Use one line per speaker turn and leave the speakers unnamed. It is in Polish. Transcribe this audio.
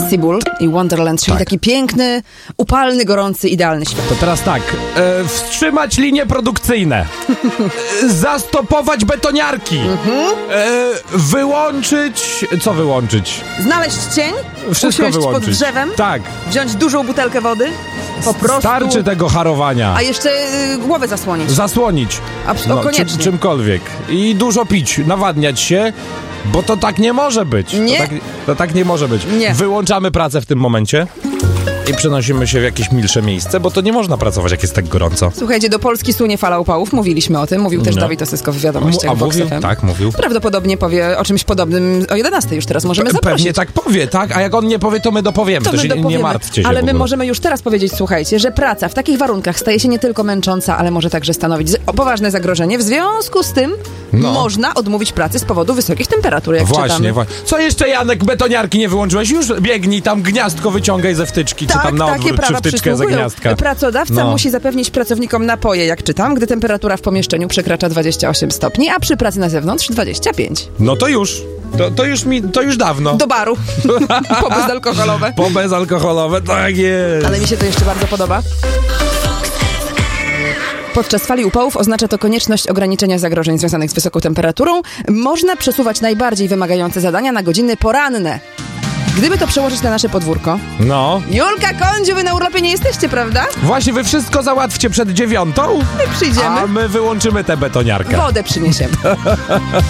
Impossible i Wonderland, czyli taki piękny, upalny, gorący, idealny świat.
To teraz tak, wstrzymać linie produkcyjne, zastopować betoniarki, co wyłączyć?
Znaleźć cień,
Wszystko
usiąść
wyłączyć.
pod drzewem,
Tak.
wziąć dużą butelkę wody, po prostu...
Starczy tego harowania.
A jeszcze głowę zasłonić.
Zasłonić.
Koniecznie.
Czymkolwiek. I dużo pić, nawadniać się, bo to tak nie może być.
Nie.
To tak nie może być.
Nie.
Wyłączamy pracę w tym momencie i przenosimy się w jakieś milsze miejsce, bo to nie można pracować, jak jest tak gorąco.
Słuchajcie, do Polski słynie fala upałów. Mówiliśmy o tym. Mówił też Dawid Osyskow w wiadomościach.
Mówił? Tak, mówił.
Prawdopodobnie powie o czymś podobnym o 11 już teraz możemy zaprosić.
Pewnie tak powie, tak? A jak on nie powie, to my dopowiemy. To się nie martwcie się.
Ale my możemy już teraz powiedzieć, słuchajcie, że praca w takich warunkach staje się nie tylko męcząca, ale może także stanowić poważne zagrożenie. W związku z tym można odmówić pracy z powodu wysokich temperatur, jak czytamy.
Właśnie. Co jeszcze, Janek, betoniarki nie wyłączyłeś? Już biegnij tam, gniazdko wyciągaj ze wtyczki, czy tam na odwrót, czy wtyczkę ze gniazdka.
Pracodawca musi zapewnić pracownikom napoje, jak czytam, gdy temperatura w pomieszczeniu przekracza 28 stopni, a przy pracy na zewnątrz 25.
No to już. To już dawno.
Do baru. Po bezalkoholowe.
Po bezalkoholowe, tak jest.
Ale mi się to jeszcze bardzo podoba. Podczas fali upałów oznacza to konieczność ograniczenia zagrożeń związanych z wysoką temperaturą. Można przesuwać najbardziej wymagające zadania na godziny poranne. Gdyby to przełożyć na nasze podwórko... Julka, Kondziu, wy na urlopie nie jesteście, prawda?
Właśnie, wy wszystko załatwcie przed 9:00,
My przyjdziemy.
a my wyłączymy tę betoniarkę.
Wodę przyniesiemy.